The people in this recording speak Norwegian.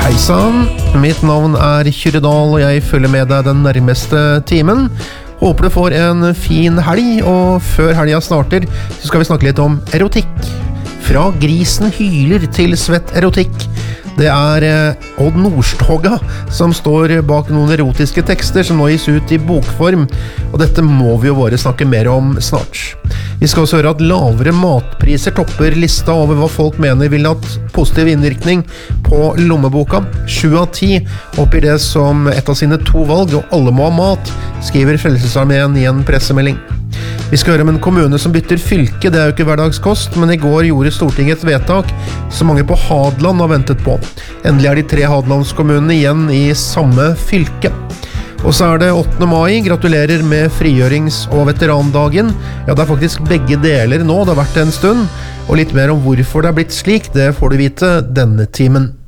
Hei sann, mitt navn Kyrre Dahl, og jeg følger med deg den nærmeste timen. Håper du får en fin helg, og før helga starter, så skal vi snakke litt om erotikk. Fra grisen hyler til svett erotikk. Det Odd Nordstoga som står bak noen erotiske tekster som nå gis ut i bokform, og dette må vi jo bare snakke mer om snart. Vi skal også høre at lavere matpriser topper lista over hva folk mener vil ha positiv innvirkning på lommeboka. 7 av 10 oppgir det som et av sine 2 valg, og alle må ha mat, skriver Frelsesarmeen i en pressemelding. Vi skal høre om en kommune som bytter fylke, det jo ikke hverdagskost, men i går gjorde Stortinget et vedtak som mange på Hadland har ventet på. Endelig de 3 Hadlandskommunene igjen i samme fylke. Og så det 8. mai, gratulerer med frigjørings- og veterandagen. Ja, det faktisk begge deler nå, det har vært en stund, og litt mer om hvorfor det blitt slik, det får du vite denne timen.